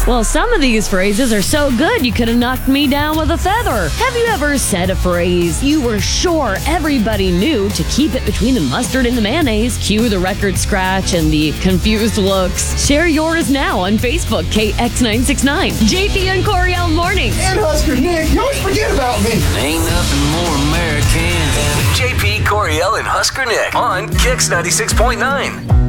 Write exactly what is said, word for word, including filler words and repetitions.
Well, some of these phrases are so good you could have knocked me down with a feather. Have you ever said a phrase you were sure everybody knew to keep it between the mustard and the mayonnaise? Cue the record scratch and the confused looks. Share yours now on Facebook, K X nine six nine. J P and Coriel Mornings. And Husker Nick, you always forget about me. Ain't nothing more American than J P, Coriel, and Husker Nick on Kix ninety-six point nine.